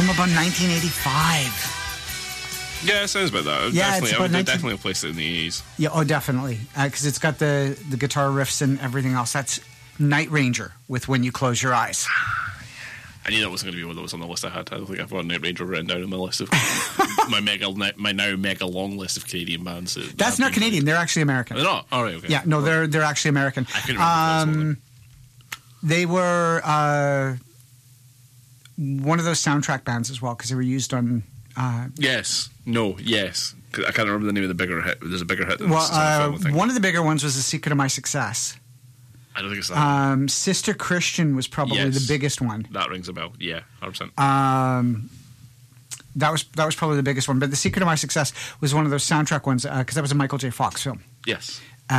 about 1985. Yeah, it sounds about that. Yeah, definitely, it's I would about definitely place it in the 80s. Yeah, oh, definitely. Because it's got the guitar riffs and everything else. That's Night Ranger with When You Close Your Eyes. I knew that wasn't going to be one that was on the list I had. I don't think I've got Night Ranger written down on my list of my now mega long list of Canadian bands. That's not Canadian. They're actually American. They're not? All right, okay. Yeah, no, they're actually American. I couldn't remember They were one of those soundtrack bands as well because they were used on... yes. No. Yes. I can't remember the name of the bigger hit. There's a bigger hit than well, this. Film, I think. one of the bigger ones was The Secret of My Success. I don't think it's that. Sister Christian was probably the biggest one. That rings a bell. Yeah, 100%. That was probably the biggest one. But The Secret of My Success was one of those soundtrack ones because that was a Michael J. Fox film. Yes.